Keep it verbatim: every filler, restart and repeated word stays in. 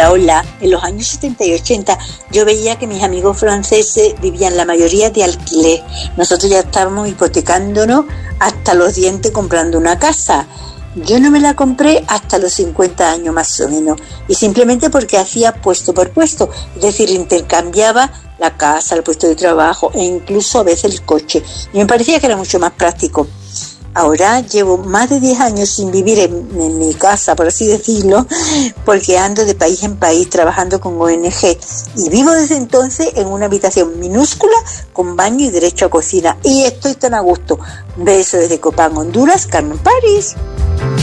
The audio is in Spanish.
Hola, hola. En los años setenta y ochenta yo veía que mis amigos franceses vivían la mayoría de alquiler. Nosotros ya estábamos hipotecándonos hasta los dientes comprando una casa. Yo no me la compré hasta los cincuenta años más o menos, y simplemente porque hacía puesto por puesto, es decir, intercambiaba la casa, el puesto de trabajo e incluso a veces el coche, y me parecía que era mucho más práctico. Ahora llevo más de diez años sin vivir en, en mi casa, por así decirlo, porque ando de país en país trabajando con O N G, y vivo desde entonces en una habitación minúscula con baño y derecho a cocina, y estoy tan a gusto. Beso desde Copán, Honduras, Carmen París.